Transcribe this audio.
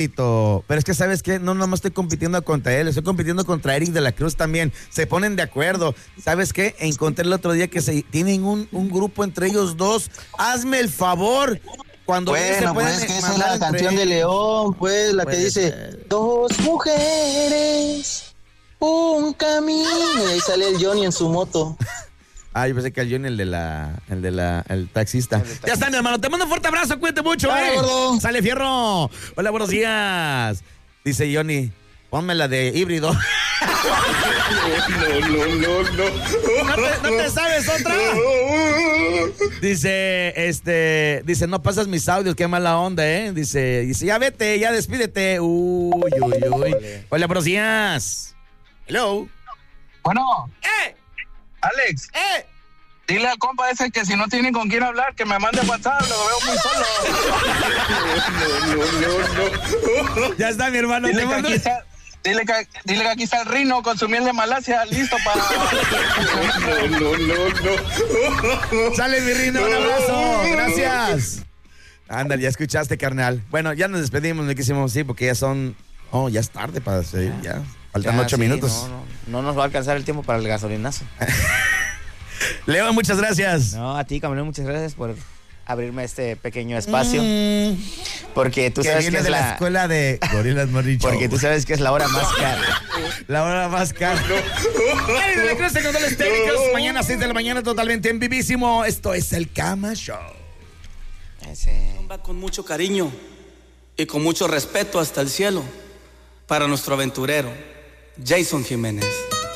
Pero es que, ¿sabes qué? No nomás estoy compitiendo contra él, estoy compitiendo contra Eric de la Cruz también. Se ponen de acuerdo. ¿Sabes qué? Encontré el otro día que tienen un grupo entre ellos dos. Hazme el favor. Cuando bueno, pues es que esa es la canción de León, pues, la que dice, dos mujeres, un camino. Y ahí sale el Johnny en su moto. Ah, yo pensé que el Johnny, el taxista. Ya está, mi hermano. Te mando un fuerte abrazo. Cuídate mucho, gordo. Sale fierro. Hola, buenos días. Dice Johnny, ponme la de híbrido. No te sabes otra. Dice, no pasas mis audios, qué mala onda, Dice, ya vete, ya despídete. Uy. Hola, buenos días. Hello. Bueno. Alex. Dile al compa ese que si no tiene con quién hablar, que me mande WhatsApp, lo veo muy solo. Ya está, mi hermano. Dile que aquí está el Rino con su miel de Malasia, listo para... Sale, mi Rino, un abrazo. Gracias. Ándale, ya escuchaste, carnal. Bueno, ya nos despedimos, no quisimos, sí, porque ya son... ya es tarde para seguir, ya. Faltan 8 minutos. No nos va a alcanzar el tiempo para el gasolinazo. Leo, muchas gracias. No, a ti, Camilo, muchas gracias por abrirme este pequeño espacio. Porque tú sabes que es la escuela de Gorilas Morning Show. Porque tú sabes que es la hora más cara. La hora más cara. Regresa con los técnicos. Mañana 6 de la mañana, totalmente en vivísimo. Esto es el Cama Show. Va con mucho cariño y con mucho respeto hasta el cielo para nuestro aventurero Jason Jiménez.